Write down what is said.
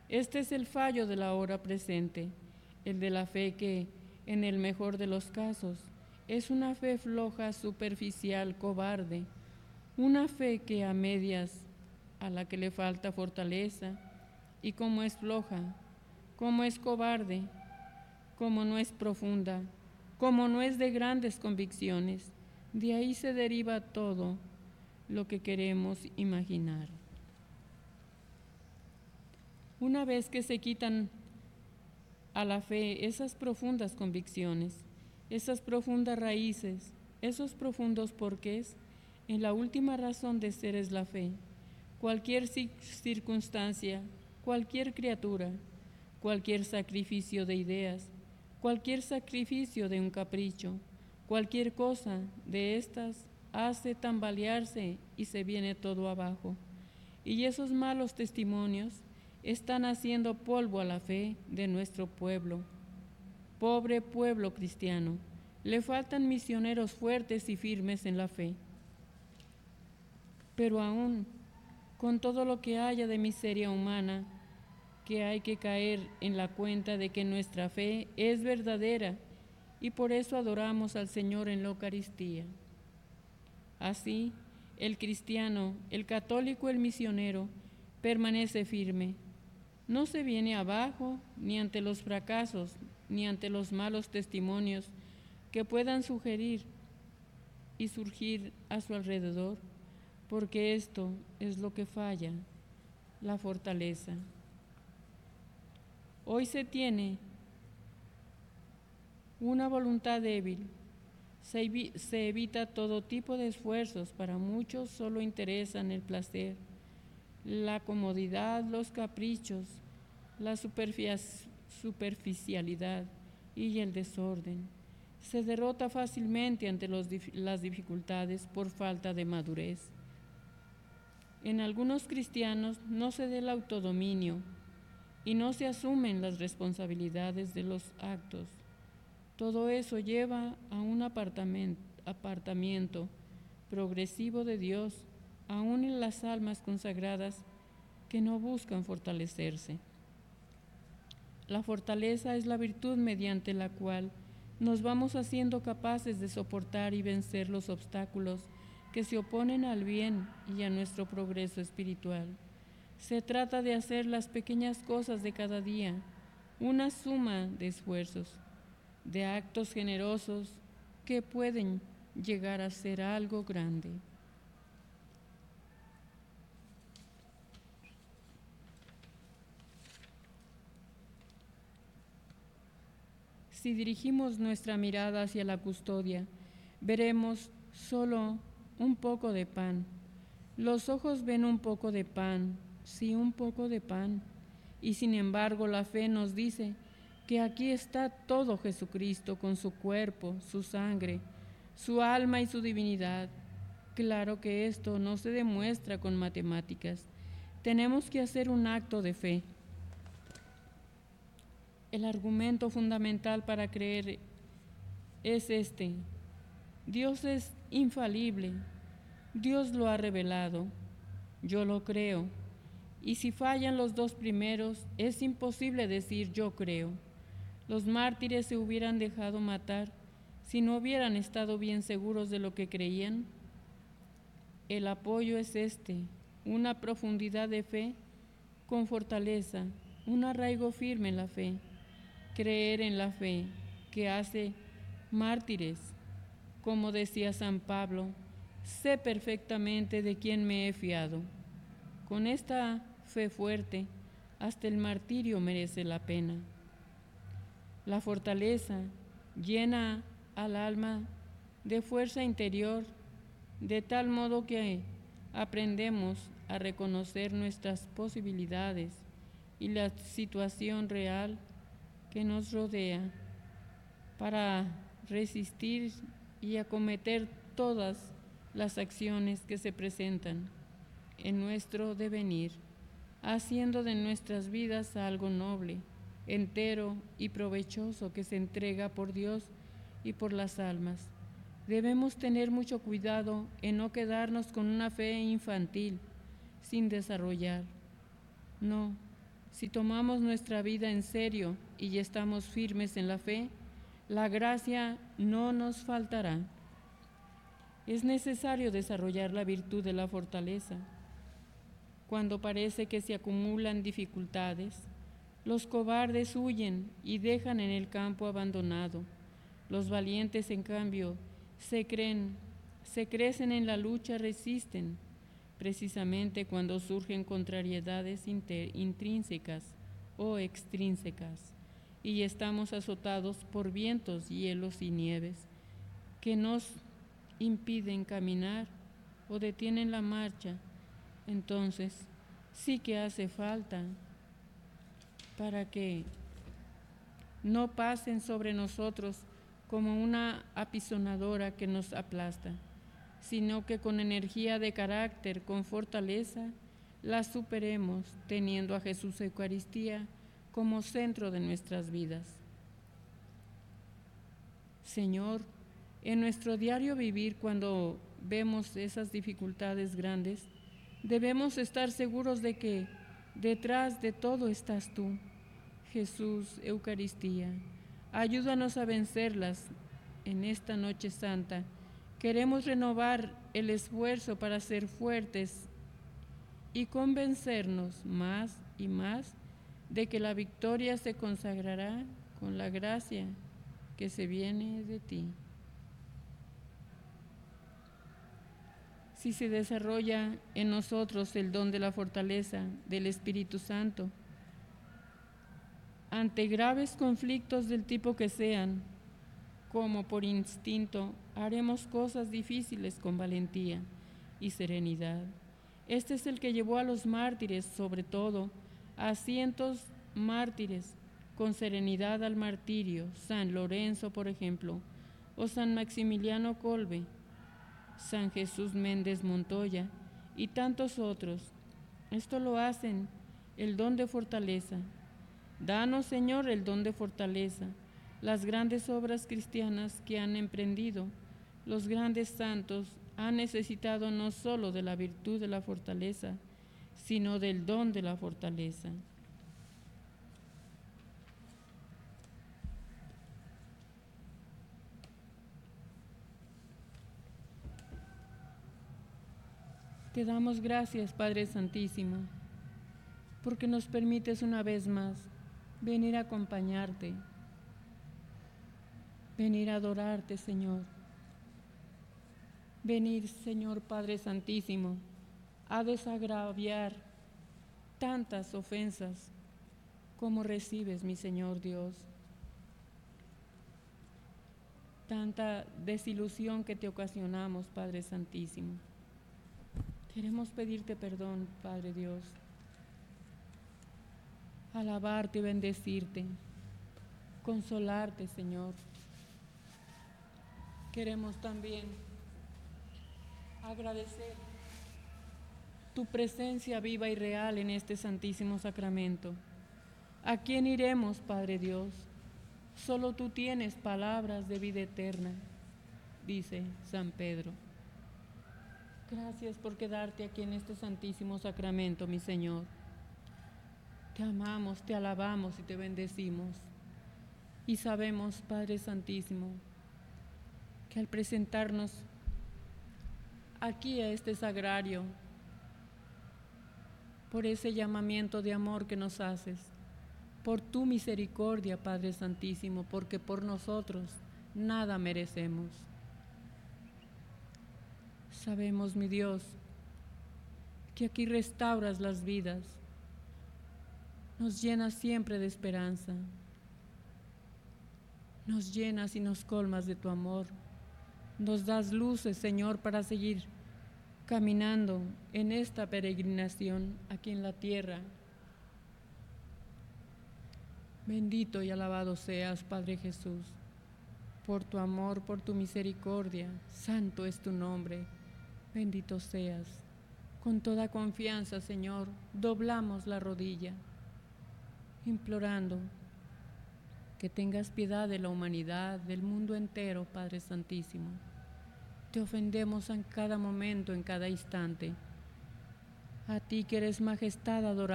Este es el fallo de la hora presente, el de la fe que, en el mejor de los casos, es una fe floja, superficial, cobarde, una fe que a medias, a la que le falta fortaleza, y como es floja, como es cobarde, como no es profunda, como no es de grandes convicciones, de ahí se deriva todo lo que queremos imaginar. Una vez que se quitan a la fe esas profundas convicciones, esas profundas raíces, esos profundos porqués, en la última razón de ser es la fe. Cualquier circunstancia, cualquier criatura, cualquier sacrificio de ideas, cualquier sacrificio de un capricho, cualquier cosa de estas hace tambalearse y se viene todo abajo. Y esos malos testimonios están haciendo polvo a la fe de nuestro pueblo. Pobre pueblo cristiano, le faltan misioneros fuertes y firmes en la fe. Pero aún, con todo lo que haya de miseria humana, que hay que caer en la cuenta de que nuestra fe es verdadera y por eso adoramos al Señor en la Eucaristía. Así, el cristiano, el católico, el misionero, permanece firme. No se viene abajo ni ante los fracasos, ni ante los malos testimonios que puedan sugerir y surgir a su alrededor, porque esto es lo que falla, la fortaleza. Hoy se tiene una voluntad débil, se evita todo tipo de esfuerzos, para muchos solo interesan el placer, la comodidad, los caprichos, la superficialidad y el desorden. Se derrota fácilmente ante las dificultades por falta de madurez. En algunos cristianos no se da el autodominio y no se asumen las responsabilidades de los actos. Todo eso lleva a un apartamiento progresivo de Dios, aún en las almas consagradas que no buscan fortalecerse. La fortaleza es la virtud mediante la cual nos vamos haciendo capaces de soportar y vencer los obstáculos que se oponen al bien y a nuestro progreso espiritual. Se trata de hacer las pequeñas cosas de cada día, una suma de esfuerzos, de actos generosos que pueden llegar a ser algo grande. Si dirigimos nuestra mirada hacia la custodia, veremos solo un poco de pan. Los ojos ven un poco de pan, sí, un poco de pan. Y sin embargo la fe nos dice que aquí está todo Jesucristo con su cuerpo, su sangre, su alma y su divinidad. Claro que esto no se demuestra con matemáticas. Tenemos que hacer un acto de fe. El argumento fundamental para creer es este: Dios es infalible, Dios lo ha revelado, yo lo creo, y si fallan los dos primeros, es imposible decir yo creo. Los mártires se hubieran dejado matar si no hubieran estado bien seguros de lo que creían. El apoyo es este: una profundidad de fe con fortaleza, un arraigo firme en la fe. Creer en la fe que hace mártires. Como decía San Pablo, sé perfectamente de quién me he fiado. Con esta fe fuerte, hasta el martirio merece la pena. La fortaleza llena al alma de fuerza interior, de tal modo que aprendemos a reconocer nuestras posibilidades y la situación real que nos rodea para resistir y acometer todas las acciones que se presentan en nuestro devenir, haciendo de nuestras vidas algo noble, entero y provechoso que se entrega por Dios y por las almas. Debemos tener mucho cuidado en no quedarnos con una fe infantil, sin desarrollar. No, Si tomamos nuestra vida en serio y estamos firmes en la fe, la gracia no nos faltará. Es necesario desarrollar la virtud de la fortaleza. Cuando parece que se acumulan dificultades, los cobardes huyen y dejan en el campo abandonado. Los valientes, en cambio, se crecen en la lucha, resisten, precisamente cuando surgen contrariedades intrínsecas o extrínsecas, y estamos azotados por vientos, hielos y nieves que nos impiden caminar o detienen la marcha. Entonces sí que hace falta para que no pasen sobre nosotros como una apisonadora que nos aplasta, sino que con energía de carácter, con fortaleza, la superemos, teniendo a Jesús Eucaristía como centro de nuestras vidas. Señor, en nuestro diario vivir, cuando vemos esas dificultades grandes, debemos estar seguros de que detrás de todo estás tú, Jesús, Eucaristía. Ayúdanos a vencerlas en esta noche santa. Queremos renovar el esfuerzo para ser fuertes y convencernos más y más de que la victoria se consagrará con la gracia que se viene de ti. Si se desarrolla en nosotros el don de la fortaleza del Espíritu Santo, ante graves conflictos del tipo que sean, como por instinto, haremos cosas difíciles con valentía y serenidad. Este es el que llevó a los mártires, sobre todo a cientos mártires, con serenidad al martirio, San Lorenzo, por ejemplo, o San Maximiliano Kolbe, San Jesús Méndez Montoya y tantos otros. Esto lo hacen el don de fortaleza. Danos, Señor, el don de fortaleza. Las grandes obras cristianas que han emprendido los grandes santos han necesitado no solo de la virtud de la fortaleza, sino del don de la fortaleza. Te damos gracias, Padre Santísimo, porque nos permites una vez más venir a acompañarte, venir a adorarte, Señor. Venir, Señor Padre Santísimo, a desagraviar tantas ofensas como recibes, mi Señor Dios. Tanta desilusión que te ocasionamos, Padre Santísimo. Queremos pedirte perdón, Padre Dios, alabarte y bendecirte, consolarte, Señor. Queremos también agradecer tu presencia viva y real en este santísimo sacramento. ¿A quién iremos, Padre Dios? Solo tú tienes palabras de vida eterna, dice San Pedro. Gracias por quedarte aquí en este santísimo sacramento, mi Señor. Te amamos, te alabamos y te bendecimos. Y sabemos, Padre Santísimo, que al presentarnos aquí a este sagrario, por ese llamamiento de amor que nos haces, por tu misericordia, Padre Santísimo, porque por nosotros nada merecemos. Sabemos, mi Dios, que aquí restauras las vidas, nos llenas siempre de esperanza, nos llenas y nos colmas de tu amor, nos das luces, Señor, para seguir caminando en esta peregrinación aquí en la tierra. Bendito y alabado seas, Padre Jesús, por tu amor, por tu misericordia. Santo es tu nombre. Bendito seas. Con toda confianza, Señor, doblamos la rodilla, implorando que tengas piedad de la humanidad, del mundo entero, Padre Santísimo. Te ofendemos en cada momento, en cada instante. A ti que eres majestad, adorada.